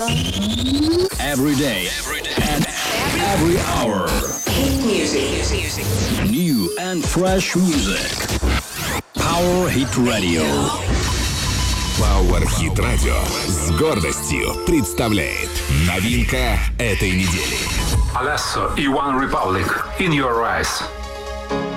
Every day, and every hour. Music. New and fresh music. Power Hit Radio. Power Hit Radio с гордостью представляет новинка этой недели. Alesso и One Republic, In Your Eyes.